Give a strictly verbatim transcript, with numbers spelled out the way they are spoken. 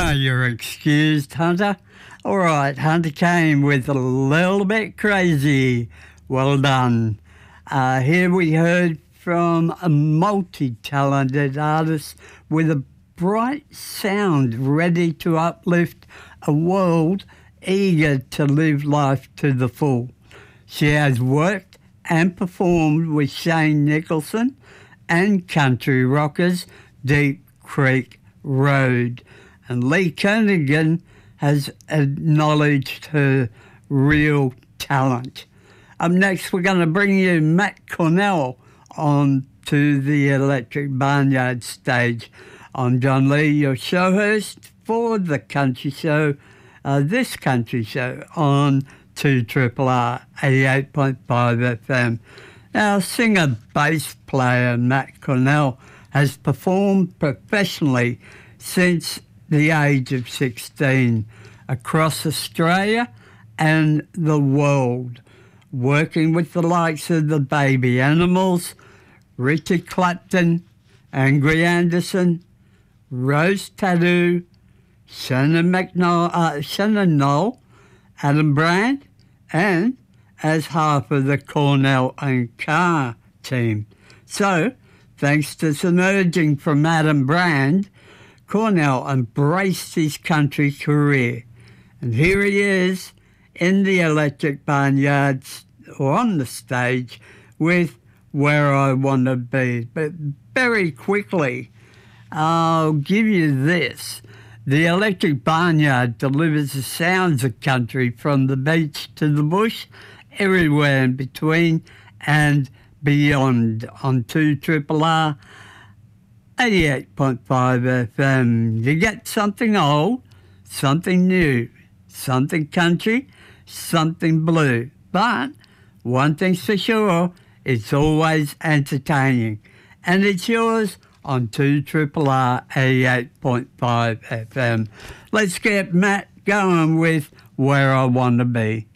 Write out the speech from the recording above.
Now you're excused, Hunter. All right, Hunter came with a little bit crazy. Well done. Uh, here we heard from a multi-talented artist with a bright sound ready to uplift a world eager to live life to the full. She has worked and performed with Shane Nicholson and country rockers Deep Creek Road. And Lee Kernaghan has acknowledged her real talent. Up next, we're going to bring you Matt Cornell on to the Electric Barnyard stage. I'm John Lee, your show host for the Country Show, uh, this Country Show on two R R R eighty-eight point five F M. Now, singer-bass player Matt Cornell has performed professionally since the age of sixteen across Australia and the world, working with the likes of the Baby Animals, Richard Clapton, Angry Anderson, Rose Tattoo, Shannon McNoll, uh, Shannon Knoll, Adam Brand, and as half of the Cornell and Carr team. So, thanks to some urging from Adam Brand, Cornell embraced his country career. And here he is in the Electric Barnyard, or on the stage, with Where I Want to Be. But very quickly, I'll give you this. The Electric Barnyard delivers the sounds of country from the beach to the bush, everywhere in between and beyond on two R R R eighty-eight point five F M. You get something old, something new, something country, something blue. But one thing's for sure, it's always entertaining. And it's yours on two R R R eighty-eight point five F M. Let's get Matt going with Where I Want to Be.